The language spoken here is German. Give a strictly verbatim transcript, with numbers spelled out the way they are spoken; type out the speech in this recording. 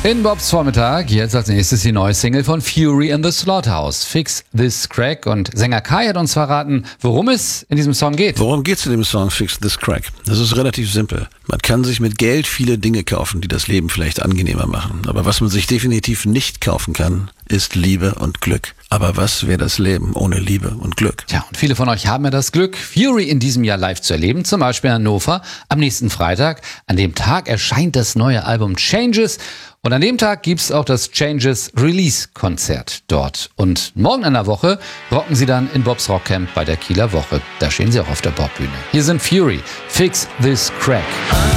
In Bobs Vormittag, jetzt als nächstes die neue Single von Fury and the Slaughterhouse, Fix This Crack. Und Sänger Kai hat uns verraten, worum es in diesem Song geht. Worum geht's in dem Song Fix This Crack? Das ist relativ simpel. Man kann sich mit Geld viele Dinge kaufen, die das Leben vielleicht angenehmer machen. Aber was man sich definitiv nicht kaufen kann, ist Liebe und Glück. Aber was wäre das Leben ohne Liebe und Glück? Tja, und viele von euch haben ja das Glück, Fury in diesem Jahr live zu erleben, zum Beispiel in Hannover am nächsten Freitag. An dem Tag erscheint das neue Album Changes und an dem Tag gibt's auch das Changes Release-Konzert dort. Und morgen in der Woche rocken sie dann in Bobs Rockcamp bei der Kieler Woche. Da stehen sie auch auf der Bobbühne. Hier sind Fury, Fix This Crack.